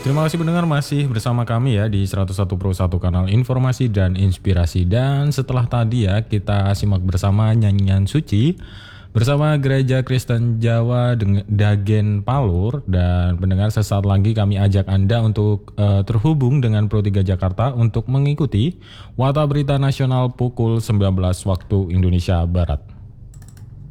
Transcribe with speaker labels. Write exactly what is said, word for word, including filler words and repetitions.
Speaker 1: Terima kasih pendengar masih bersama kami ya di seratus satu Pro satu kanal informasi dan inspirasi. Dan setelah tadi ya kita simak bersama nyanyian suci bersama Gereja Kristen Jawa dengan Dagen Palur. Dan pendengar, sesaat lagi kami ajak Anda untuk uh, terhubung dengan Pro tiga Jakarta untuk mengikuti Warta Berita Nasional pukul sembilan belas waktu Indonesia Barat.